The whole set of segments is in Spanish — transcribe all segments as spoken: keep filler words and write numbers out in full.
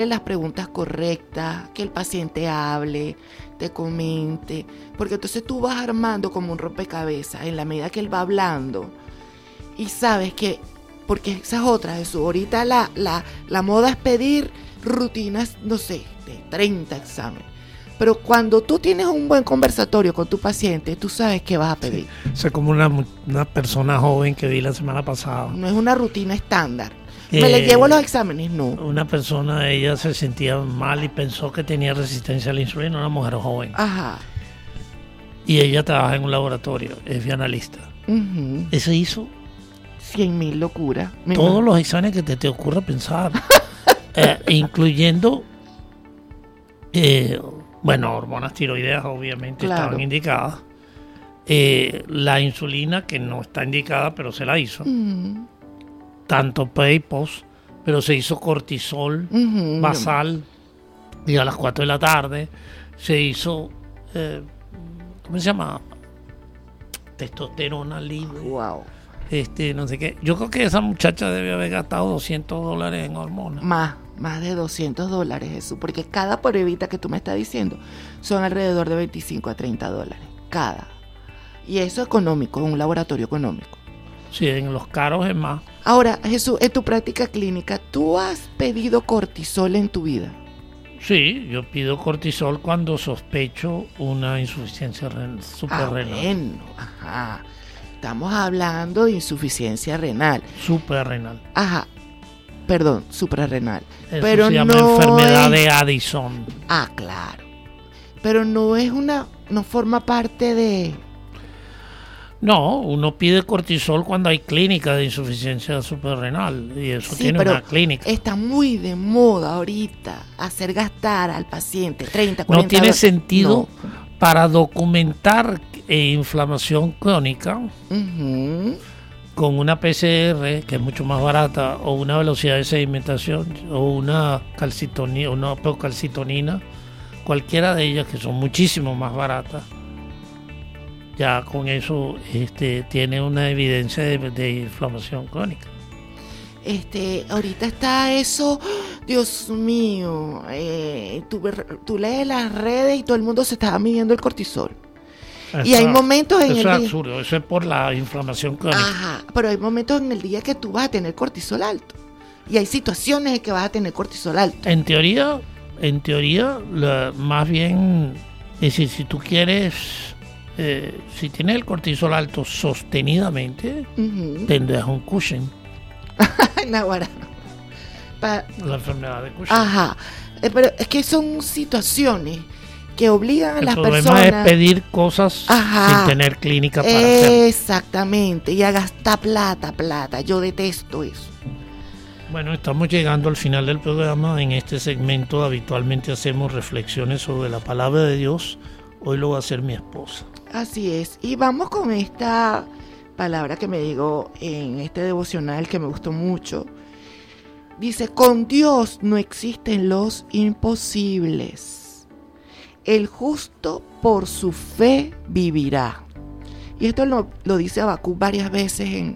las preguntas correctas, que el paciente hable, te comente, porque entonces tú vas armando como un rompecabezas en la medida que él va hablando y sabes que, porque esa es otra, Jesús, ahorita la, la, la moda es pedir rutinas, no sé, de treinta exámenes, pero cuando tú tienes un buen conversatorio con tu paciente, tú sabes qué vas a pedir. Sí. O sea, como una, una persona joven que vi la semana pasada. No es una rutina estándar. ¿Me le llevo los exámenes? No. Una persona, ella se sentía mal y pensó que tenía resistencia a la insulina, una mujer joven. Ajá. Y ella trabaja en un laboratorio, es bioanalista. Uh-huh. Ese hizo cien mil locuras. Todos imagino. Los exámenes que te, te ocurra pensar, eh, incluyendo, eh, bueno, hormonas tiroideas obviamente claro. estaban indicadas. Eh, la insulina, que no está indicada, pero se la hizo. Uh-huh. Tanto pre y post, pero se hizo cortisol uh-huh. basal y a las cuatro de la tarde se hizo, eh, ¿cómo se llama? Testosterona libre. Wow. Este, no sé qué. Yo creo que esa muchacha debe haber gastado doscientos dólares en hormonas. Más, más de doscientos dólares, Jesús, porque cada pruebita que tú me estás diciendo son alrededor de veinticinco a treinta dólares, cada. Y eso es económico, un laboratorio económico. Sí, en los caros es más. Ahora, Jesús, en tu práctica clínica, ¿tú has pedido cortisol en tu vida? Sí, yo pido cortisol cuando sospecho una insuficiencia ren- suprarrenal. Ah, bueno, ajá. Estamos hablando de insuficiencia renal. Suprarrenal. Ajá. Perdón, suprarrenal. Eso Pero se llama no enfermedad es... de Addison. Ah, claro. Pero no es una, no forma parte de... No, uno pide cortisol cuando hay clínica de insuficiencia suprarrenal y eso sí, tiene pero una clínica. Está muy de moda ahorita hacer gastar al paciente treinta, cuarenta No tiene dólares. sentido No. Para documentar eh, inflamación crónica uh-huh. con una P C R que es mucho más barata o una velocidad de sedimentación o una calcitonina, una procalcitonina, cualquiera de ellas que son muchísimo más baratas. Ya con eso este, tiene una evidencia de, de inflamación crónica. Este, ahorita está eso, Dios mío, eh, tú, tú lees las redes y todo el mundo se está midiendo el cortisol. Eso, y hay momentos en eso el es día... absurdo, eso es por la inflamación crónica. Ajá, pero hay momentos en el día que tú vas a tener cortisol alto. Y hay situaciones en que vas a tener cortisol alto. En teoría, en teoría, la, más bien, es decir, si tú quieres... Eh, si tienes el cortisol alto sostenidamente, uh-huh. tendrás un Cushing. Naguará. Pa- la enfermedad de Cushing. Ajá. Eh, pero es que son situaciones que obligan a el las personas. El problema es pedir cosas Ajá. sin tener clínica para hacerlo. Exactamente. Y a gastar plata, plata. Yo detesto eso. Bueno, estamos llegando al final del programa. En este segmento habitualmente hacemos reflexiones sobre la palabra de Dios. Hoy lo va a hacer mi esposa. Así es. Y vamos con esta palabra que me digo en este devocional que me gustó mucho. Dice, con Dios no existen los imposibles. El justo por su fe vivirá. Y esto lo, lo dice Habacuc varias veces. En,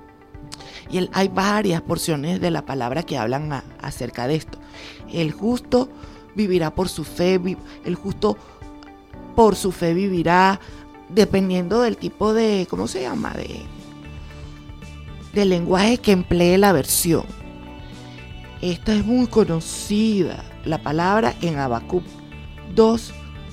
y el, hay varias porciones de la palabra que hablan a, acerca de esto. El justo vivirá por su fe. Vi, el justo por su fe vivirá, dependiendo del tipo de, ¿cómo se llama? De, de lenguaje que emplee la versión. Esta es muy conocida, la palabra en Habacuc dos,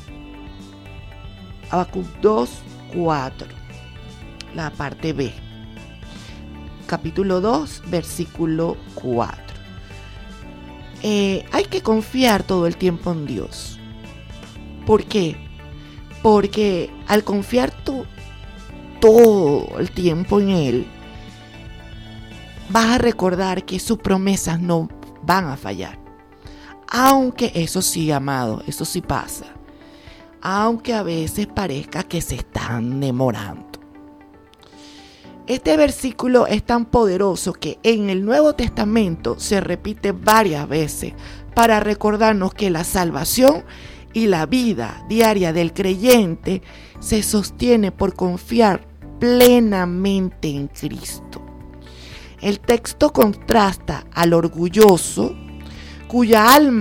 Habacuc dos, cuatro, la parte B. Capítulo dos, versículo cuatro. Eh, hay que confiar todo el tiempo en Dios. ¿Por qué? Porque al confiar tú todo el tiempo en Él, vas a recordar que sus promesas no van a fallar. Aunque eso sí, amado, eso sí pasa. Aunque a veces parezca que se están demorando. Este versículo es tan poderoso que en el Nuevo Testamento se repite varias veces para recordarnos que la salvación y la vida diaria del creyente se sostiene por confiar plenamente en Cristo. El texto contrasta al orgulloso, cuya alma